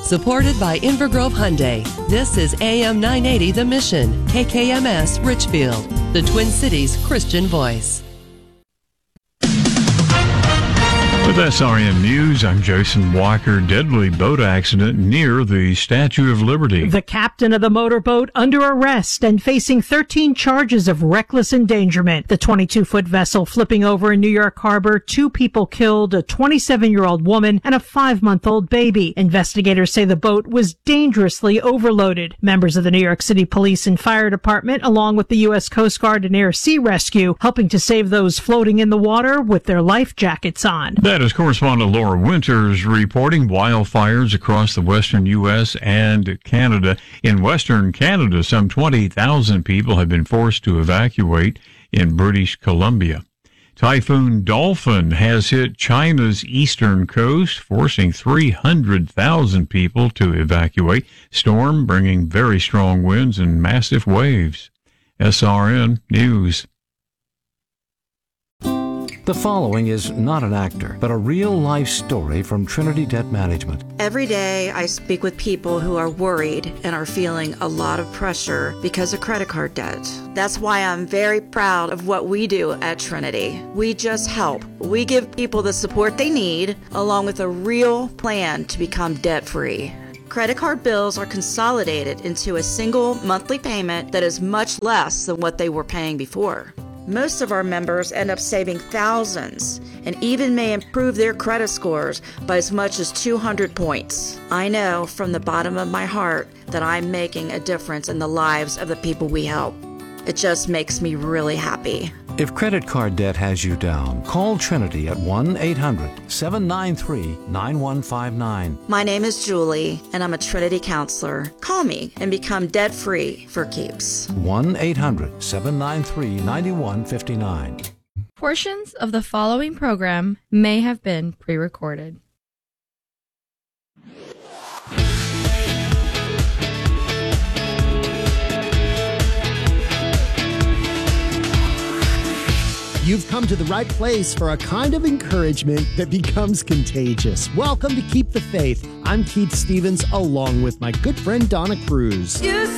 Supported by Invergrove Hyundai. This is AM 980 The Mission, KKMS Richfield, the Twin Cities Christian voice. With SRN News, I'm Jason Walker. Deadly boat accident near the Statue of Liberty. The captain of the motorboat under arrest and facing 13 charges of reckless endangerment. The 22-foot vessel flipping over in New York Harbor. 2 people killed, a 27-year-old woman and a 5-month-old baby. Investigators say the boat was dangerously overloaded. Members of the New York City Police and Fire Department, along with the U.S. Coast Guard and Air Sea Rescue, helping to save those floating in the water with their life jackets on. That is correspondent Laura Winters reporting wildfires across the western U.S. and Canada. In western Canada, some 20,000 people have been forced to evacuate in British Columbia. Typhoon Dolphin has hit China's eastern coast, forcing 300,000 people to evacuate. Storm bringing very strong winds and massive waves. SRN News. The following is not an actor, but a real-life story from Trinity Debt Management. Every day I speak with people who are worried and are feeling a lot of pressure because of credit card debt. That's why I'm very proud of what we do at Trinity. We just help. We give people the support they need, along with a real plan to become debt-free. Credit card bills are consolidated into a single monthly payment that is much less than what they were paying before. Most of our members end up saving thousands and even may improve their credit scores by as much as 200 points. I know from the bottom of my heart that I'm making a difference in the lives of the people we help. It just makes me really happy. If credit card debt has you down, call Trinity at 1-800-793-9159. My name is Julie, and I'm a Trinity counselor. Call me and become debt-free for keeps. 1-800-793-9159. Portions of the following program may have been pre-recorded. You've come to the right place for a kind of encouragement that becomes contagious. Welcome to Keep the Faith. I'm Keith Stevens, along with my good friend Donna Cruz.